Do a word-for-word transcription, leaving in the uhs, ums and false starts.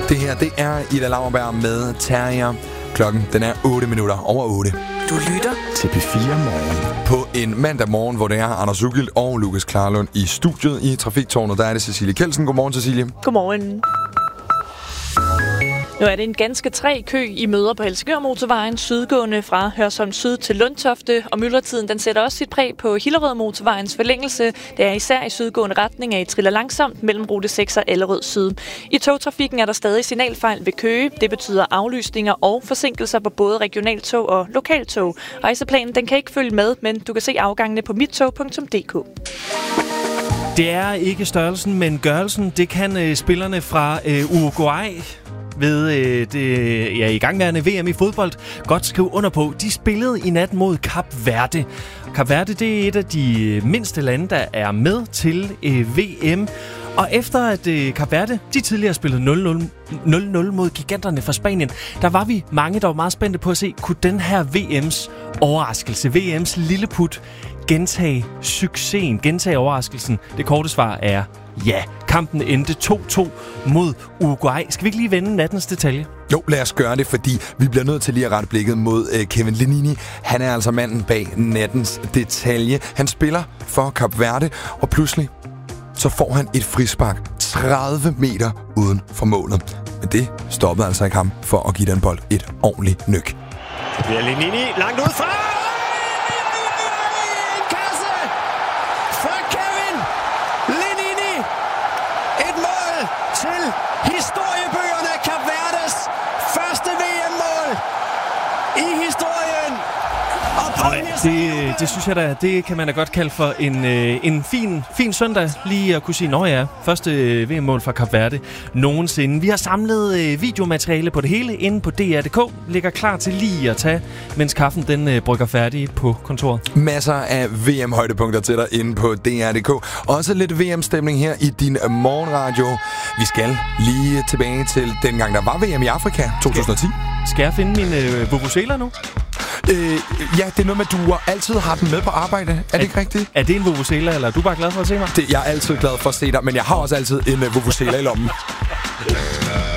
Det her, det er Ida Lauerberg med Terrier. Klokken, den er otte minutter over otte. Du lytter til P fire Morgen. På en mandag morgen, hvor det er Anders Ugilt og Lukas Klarlund i studiet i Trafiktårnet, der er det Cecilie Kjeldsen. Godmorgen, Cecilie. Godmorgen. Nu er det en ganske træg kø i møder på Helsingør-motorvejen, sydgående fra Hørsholm Syd til Lundtofte, og myldretiden den sætter også sit præg på Hillerød-motorvejens forlængelse. Det er især i sydgående retning, at I triller langsomt mellem rute seks og Allerød Syd. I togtrafikken er der stadig signalfejl ved Køge. Det betyder aflysninger og forsinkelser på både regionaltog og lokaltog. Rejseplanen den kan ikke følge med, men du kan se afgangene på mittog punktum d k. Det er ikke størrelsen, men gørelsen. Det kan øh, spillerne fra øh, Uruguay ved øh, det ja, igangværende V M i fodbold godt skrive under på. De spillede i nat mod Kap Verde. Kap Verde, det er et af de mindste lande, der er med til øh, V M. Og efter at øh, Kap Verde, de tidligere spillede nul nul mod giganterne fra Spanien, der var vi mange, der var meget spændte på at se, kunne den her V M's overraskelse, V M's lilleput, gentage succesen, gentage overraskelsen? Det korte svar er ja. Kampen endte to to mod Uruguay. Skal vi ikke lige vende nattens detalje? Jo, lad os gøre det, fordi vi bliver nødt til lige at rette blikket mod øh, Kevin Lenini. Han er altså manden bag nattens detalje. Han spiller for Kap Verde, og pludselig så får han et frispark tredive meter uden for målet. Men det stoppede altså ikke ham for at give den bold et ordentligt nyk. Det bliver Lenini langt ud fra. Kasse fra Kevin Lenini. Et mål til historiebøgerne. Kap Verdes første V M-mål i historien. Det, det synes jeg da, det kan man da godt kalde for en, øh, en fin, fin søndag. Lige at kunne sige, nå ja, første øh, V M-mål fra Kap Verde nogensinde. Vi har samlet øh, videomateriale på det hele inde på D R punktum d k. Ligger klar til lige at tage, mens kaffen den øh, brygger færdig på kontoret. Masser af V M-højdepunkter til dig inde på D R punktum d k. Også lidt V M-stemning her i din morgenradio. Vi skal lige tilbage til dengang, der var V M i Afrika, to tusind og ti. Skal jeg finde min øh, vuvuzela nu? Øh, ja, det er noget med, at du altid har den med på arbejde. Er, er det ikke rigtigt? Er det en vuvuzela, eller er du bare glad for at se mig? Det, jeg er altid glad for at se dig, men jeg har også altid en uh, vuvuzela i lommen.